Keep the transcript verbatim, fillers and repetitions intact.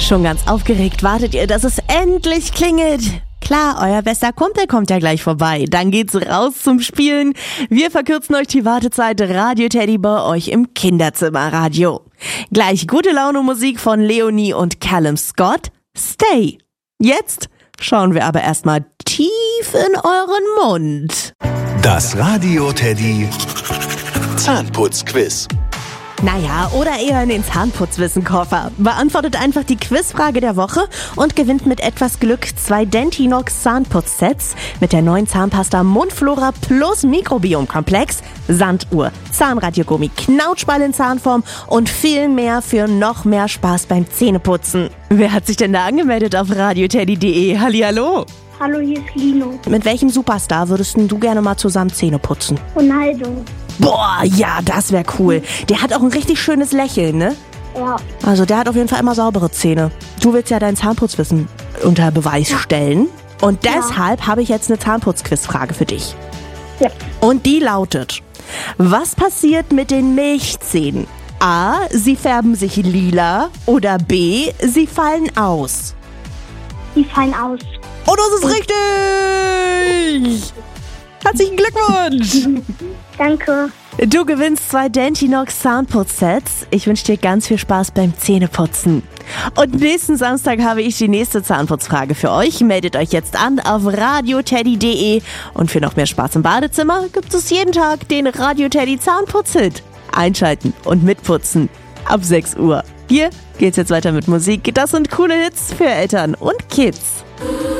Schon ganz aufgeregt wartet ihr, dass es endlich klingelt. Klar, euer bester Kumpel kommt ja gleich vorbei. Dann geht's raus zum Spielen. Wir verkürzen euch die Wartezeit. Radio Teddy bei euch im Kinderzimmerradio. Gleich gute Laune Musik von Leonie und Callum Scott. Stay. Jetzt schauen wir aber erstmal tief in euren Mund. Das Radio Teddy Zahnputzquiz. Naja, oder eher in den Zahnputzwissenkoffer. Beantwortet einfach die Quizfrage der Woche und gewinnt mit etwas Glück zwei Dentinox Zahnputzsets mit der neuen Zahnpasta Mundflora plus Mikrobiomkomplex, Sanduhr, Zahnradiogummi, Knautschball in Zahnform und viel mehr für noch mehr Spaß beim Zähneputzen. Wer hat sich denn da angemeldet auf radioteddy punkt de? Hallihallo! Hallo, hier ist Lino. Mit welchem Superstar würdest du gerne mal zusammen Zähne putzen? Ronaldo. Boah, ja, das wäre cool. Der hat auch ein richtig schönes Lächeln, ne? Ja. Also der hat auf jeden Fall immer saubere Zähne. Du willst ja dein Zahnputzwissen unter Beweis stellen. Und deshalb ja. habe ich jetzt eine Zahnputzquizfrage für dich. Ja. Und die lautet: Was passiert mit den Milchzähnen? A. Sie färben sich lila. Oder B. Sie fallen aus. Die fallen aus. Oh, das ist richtig! Herzlichen Glückwunsch! Danke. Du gewinnst zwei Dentinox Zahnputzsets. Ich wünsche dir ganz viel Spaß beim Zähneputzen. Und nächsten Samstag habe ich die nächste Zahnputzfrage für euch. Meldet euch jetzt an auf radioteddy punkt de. Und für noch mehr Spaß im Badezimmer gibt es jeden Tag den Radio Teddy Zahnputzhit. Einschalten und mitputzen. Ab sechs Uhr. Hier geht's jetzt weiter mit Musik. Das sind coole Hits für Eltern und Kids.